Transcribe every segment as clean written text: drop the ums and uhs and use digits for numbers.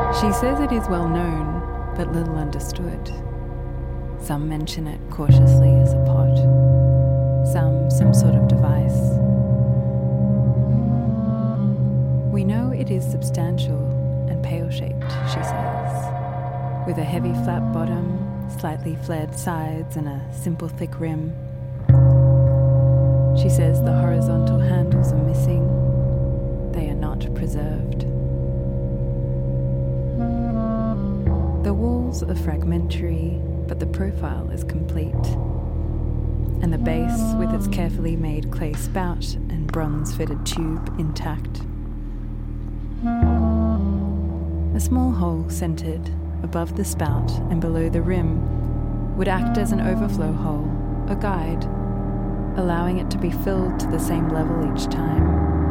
She says it is well known, but little understood. Some mention it cautiously as a pot, some sort of device. We know it is substantial and pale-shaped, she says, with a heavy flat bottom, slightly flared sides and a simple thick rim. She says the horizontal handles are missing. They are not preserved. The walls are fragmentary, but the profile is complete. And the base, with its carefully made clay spout and bronze-fitted tube intact. A small hole centered above the spout and below the rim would act as an overflow hole, a guide, allowing it to be filled to the same level each time.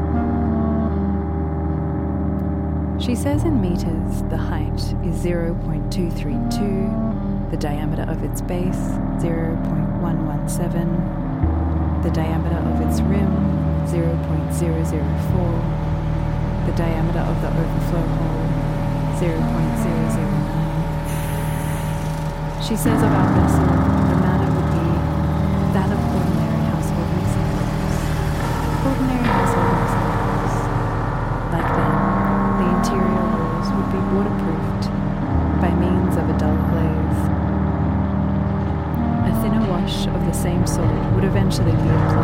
She says in meters the height is 0.232, the diameter of its base 0.117, the diameter of its rim 0.004, the diameter of the overflow hole 0.009. She says of our vessel, the manner would be that of ordinary household mixing bowls. Ordinary household mixing bowls. Like them, the interior walls would be waterproofed by means of a dull glaze. A thinner wash of the same sort would eventually be applied